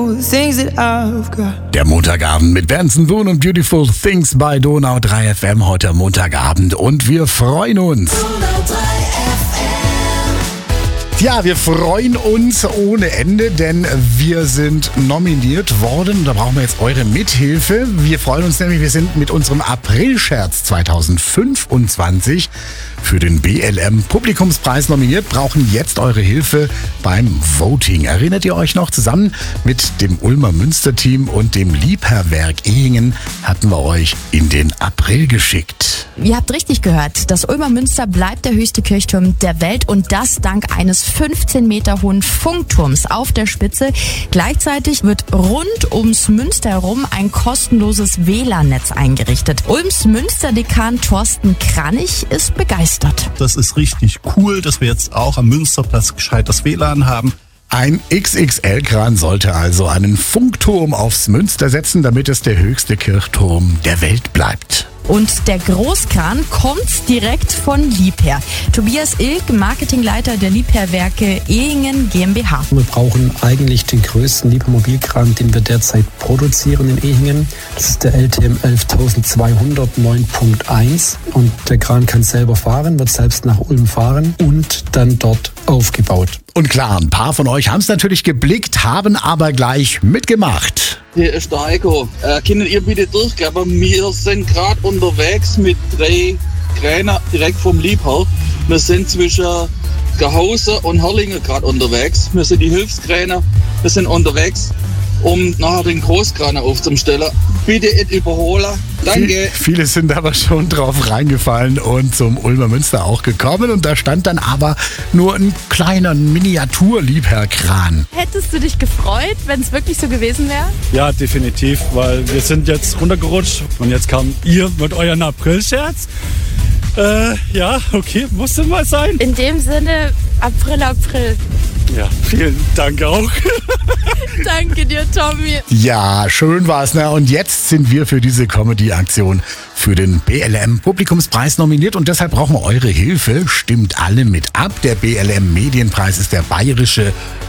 Things that I've got. Der Montagabend mit Benson Boone und Beautiful Things bei Donau 3 FM heute Montagabend und wir freuen uns. Ja, wir freuen uns ohne Ende, denn wir sind nominiert worden. Da brauchen wir jetzt eure Mithilfe. Wir freuen uns nämlich, wir sind mit unserem April-Scherz 2025 für den BLM Publikumspreis nominiert, brauchen jetzt eure Hilfe beim Voting. Erinnert ihr euch noch? Zusammen mit dem Ulmer Münster-Team und dem Liebherrwerk Ehingen hatten wir euch in den April geschickt. Ihr habt richtig gehört, das Ulmer Münster bleibt der höchste Kirchturm der Welt und das dank eines 15 Meter hohen Funkturms auf der Spitze. Gleichzeitig wird rund ums Münster herum ein kostenloses WLAN-Netz eingerichtet. Ulms Münsterdekan Thorsten Kranich ist begeistert. Das ist richtig cool, dass wir jetzt auch am Münsterplatz gescheites WLAN haben. Ein XXL-Kran sollte also einen Funkturm aufs Münster setzen, damit es der höchste Kirchturm der Welt bleibt. Und der Großkran kommt direkt von Liebherr. Tobias Ilk, Marketingleiter der Liebherrwerke Ehingen GmbH. Wir brauchen eigentlich den größten Liebherr-Mobilkran, den wir derzeit produzieren in Ehingen. Das ist der LTM 11200 9.1 und der Kran kann selber fahren, wird selbst nach Ulm fahren und dann dort aufgebaut. Und klar, ein paar von euch haben es natürlich geblickt, haben aber gleich mitgemacht. Hier ist der Heiko. Könnt ihr bitte durchgeben? Wir sind gerade unterwegs mit 3 Kränen direkt vom Liebherr. Wir sind zwischen Gehausen und Herrlingen gerade unterwegs. Wir sind die Hilfskräne. Wir sind unterwegs, um nachher den Großkran aufzustellen. Bitte nicht überholen. Danke. Viele sind aber schon drauf reingefallen und zum Ulmer Münster auch gekommen. Und da stand dann aber nur ein kleiner Miniatur-Liebherrkran. Hättest du dich gefreut, wenn es wirklich so gewesen wäre? Ja, definitiv, weil wir sind jetzt runtergerutscht und jetzt kam ihr mit euren April-Scherz. Ja, okay, musste mal sein. In dem Sinne, April. Ja, vielen Dank auch. Danke dir, Tommy. Ja, schön war's, ne? Und jetzt sind wir für diese Comedy-Aktion für den BLM Publikumspreis nominiert und deshalb brauchen wir eure Hilfe. Stimmt alle mit ab. Der BLM Medienpreis ist der bayerische